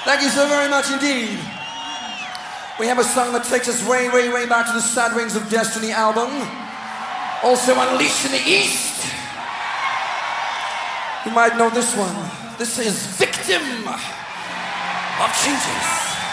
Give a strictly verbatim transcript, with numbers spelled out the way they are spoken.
Thank you so very much indeed. We have a song that takes us way, way, way back to the Sad Wings of Destiny album. Also Unleashed in the East. You might know this one. This is Victim of Changes.